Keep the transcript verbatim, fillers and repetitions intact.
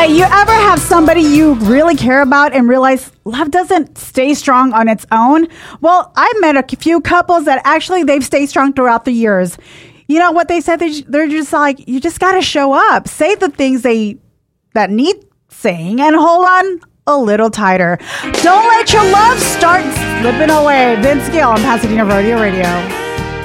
Hey, you ever have somebody you really care about and realize love doesn't stay strong on its own? Well, I've met a few couples that actually they've stayed strong throughout the years. You know what they said? They're just like, you just got to show up, say the things they that need saying, and hold on a little tighter. Don't let your love start slipping away. Vince Gill on Pasadena Rodeo Radio.